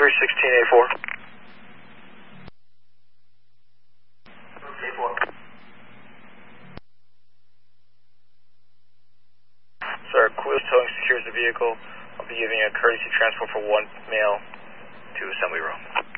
316A4. Sir, Coolest Towing secures the vehicle. I'll be giving you a courtesy transport for one male to assembly room.